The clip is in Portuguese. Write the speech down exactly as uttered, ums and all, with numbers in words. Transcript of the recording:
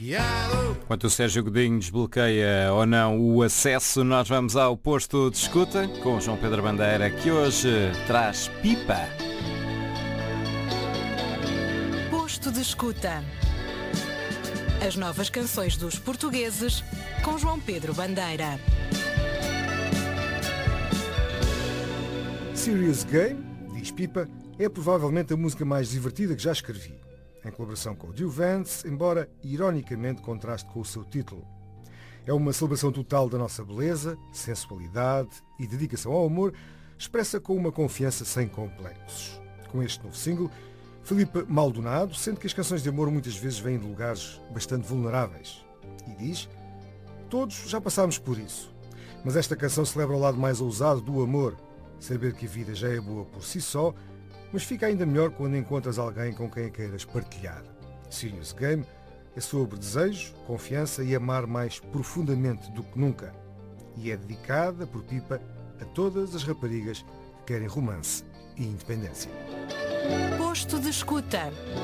Enquanto o Sérgio Godinho desbloqueia ou não o acesso, nós vamos ao posto de escuta com o João Pedro Bandeira, que hoje traz pipa. Posto de escuta. As novas canções dos portugueses com João Pedro Bandeira. Serious Game, diz Pipa, é provavelmente a música mais divertida que já escrevi, em colaboração com o Dio Vance, embora ironicamente contraste com o seu título. É uma celebração total da nossa beleza, sensualidade e dedicação ao amor, expressa com uma confiança sem complexos. Com este novo single, Filipe Maldonado sente que as canções de amor muitas vezes vêm de lugares bastante vulneráveis. E diz: todos já passámos por isso, mas esta canção celebra o lado mais ousado do amor, saber que a vida já é boa por si só, mas fica ainda melhor quando encontras alguém com quem a queiras partilhar. Serious Game é sobre desejo, confiança e amar mais profundamente do que nunca. E é dedicada por Pipa a todas as raparigas que querem romance e independência. Posto de escuta.